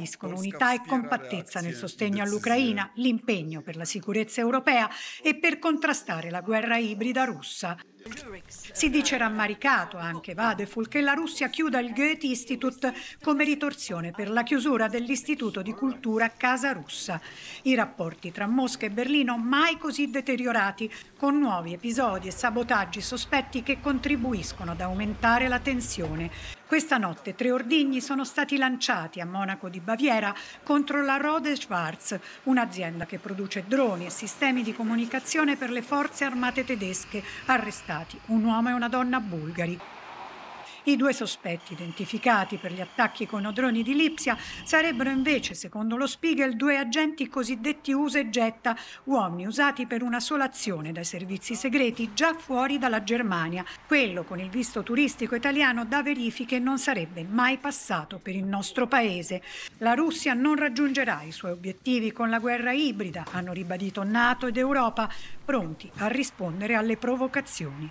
ribadiscono unità e compattezza nel sostegno all'Ucraina, l'impegno per la sicurezza europea e per contrastare la guerra ibrida russa. Si dice rammaricato anche Vadeful che la Russia chiuda il Goethe Institut come ritorsione per la chiusura dell'Istituto di Cultura Casa Russa. I rapporti tra Mosca e Berlino mai così deteriorati, con nuovi episodi e sabotaggi sospetti che contribuiscono ad aumentare la tensione. Questa notte 3 ordigni sono stati lanciati a Monaco di Baviera contro la Rode Schwarz, un'azienda che produce droni e sistemi di comunicazione per le forze armate tedesche, arrestati un uomo e una donna bulgari. I 2 sospetti identificati per gli attacchi con droni di Lipsia sarebbero invece, secondo lo Spiegel, 2 agenti cosiddetti usa e getta, uomini usati per una sola azione dai servizi segreti già fuori dalla Germania. Quello con il visto turistico italiano da verifiche non sarebbe mai passato per il nostro paese. La Russia non raggiungerà i suoi obiettivi con la guerra ibrida, hanno ribadito NATO ed Europa, pronti a rispondere alle provocazioni.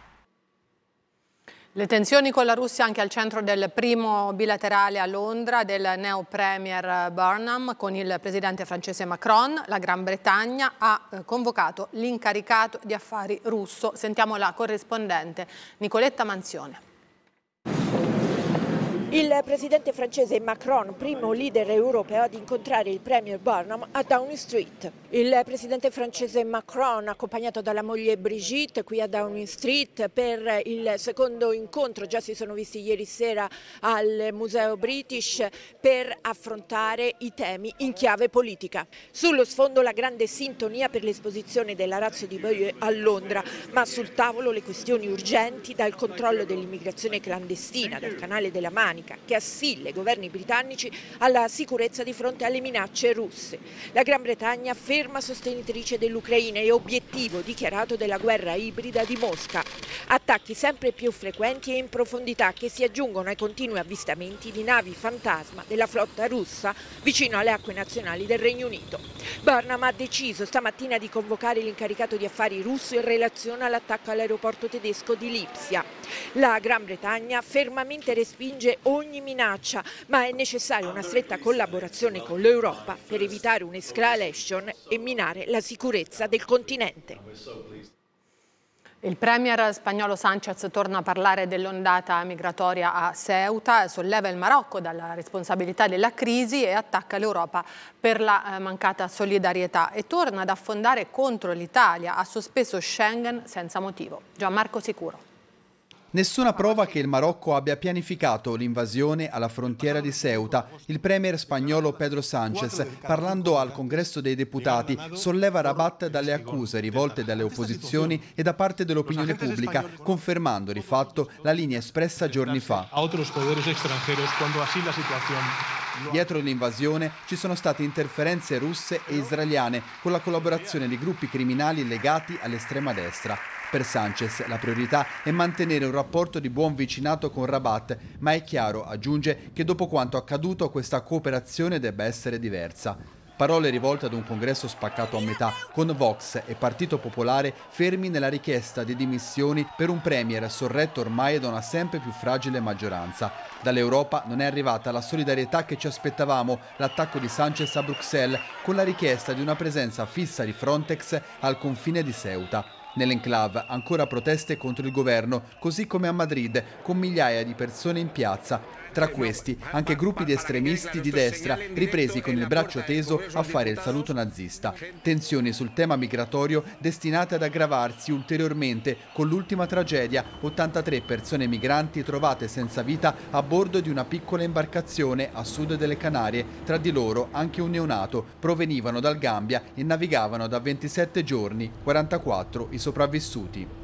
Le tensioni con la Russia anche al centro del primo bilaterale a Londra del neo premier Burnham con il presidente francese Macron. La Gran Bretagna ha convocato l'incaricato di affari russo. Sentiamo la corrispondente Nicoletta Manzione. Il presidente francese Macron, primo leader europeo ad incontrare il premier Burnham a Downing Street. Il presidente francese Macron, accompagnato dalla moglie Brigitte, qui a Downing Street per il secondo incontro, già si sono visti ieri sera al Museo British, per affrontare i temi in chiave politica. Sullo sfondo la grande sintonia per l'esposizione della Razzo di Bayeux a Londra, ma sul tavolo le questioni urgenti, dal controllo dell'immigrazione clandestina, dal canale della Manica, che assilla i governi britannici alla sicurezza di fronte alle minacce russe. La Gran Bretagna ferma sostenitrice dell'Ucraina e obiettivo dichiarato della guerra ibrida di Mosca. Attacchi sempre più frequenti e in profondità che si aggiungono ai continui avvistamenti di navi fantasma della flotta russa vicino alle acque nazionali del Regno Unito. Burnham ha deciso stamattina di convocare l'incaricato di affari russo in relazione all'attacco all'aeroporto tedesco di Lipsia. La Gran Bretagna fermamente respinge ogni minaccia, ma è necessaria una stretta collaborazione con l'Europa per evitare un'escalation e minare la sicurezza del continente. Il premier spagnolo Sánchez torna a parlare dell'ondata migratoria a Ceuta, solleva il Marocco dalla responsabilità della crisi e attacca l'Europa per la mancata solidarietà e torna ad affondare contro l'Italia, ha sospeso Schengen senza motivo. Gianmarco Sicuro. Nessuna prova che il Marocco abbia pianificato l'invasione alla frontiera di Ceuta. Il premier spagnolo Pedro Sánchez, parlando al Congresso dei Deputati, solleva Rabat dalle accuse rivolte dalle opposizioni e da parte dell'opinione pubblica, confermando di fatto la linea espressa giorni fa. Dietro l'invasione ci sono state interferenze russe e israeliane con la collaborazione di gruppi criminali legati all'estrema destra. Per Sánchez la priorità è mantenere un rapporto di buon vicinato con Rabat, ma è chiaro, aggiunge, che dopo quanto accaduto questa cooperazione debba essere diversa. Parole rivolte ad un congresso spaccato a metà, con Vox e Partito Popolare fermi nella richiesta di dimissioni per un premier sorretto ormai da una sempre più fragile maggioranza. Dall'Europa non è arrivata la solidarietà che ci aspettavamo, l'attacco di Sánchez a Bruxelles con la richiesta di una presenza fissa di Frontex al confine di Ceuta. Nell'enclave ancora proteste contro il governo, così come a Madrid, con migliaia di persone in piazza. Tra questi anche gruppi di estremisti di destra ripresi con il braccio teso a fare il saluto nazista. Tensioni sul tema migratorio destinate ad aggravarsi ulteriormente con l'ultima tragedia, 83 persone migranti trovate senza vita a bordo di una piccola imbarcazione a sud delle Canarie, tra di loro anche un neonato, provenivano dal Gambia e navigavano da 27 giorni, 44 i sopravvissuti.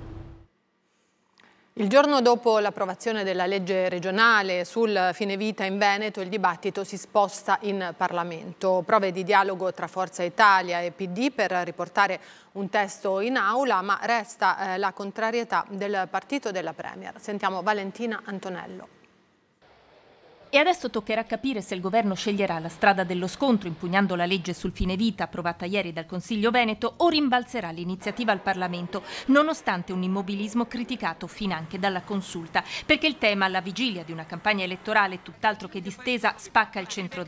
Il giorno dopo l'approvazione della legge regionale sul fine vita in Veneto, il dibattito si sposta in Parlamento. Prove di dialogo tra Forza Italia e PD per riportare un testo in aula, ma resta la contrarietà del partito della Premier. Sentiamo Valentina Antonello. E adesso toccherà capire se il governo sceglierà la strada dello scontro impugnando la legge sul fine vita approvata ieri dal Consiglio Veneto o rimbalzerà l'iniziativa al Parlamento, nonostante un immobilismo criticato finanche dalla Consulta, perché il tema alla vigilia di una campagna elettorale tutt'altro che distesa spacca il centrodestra.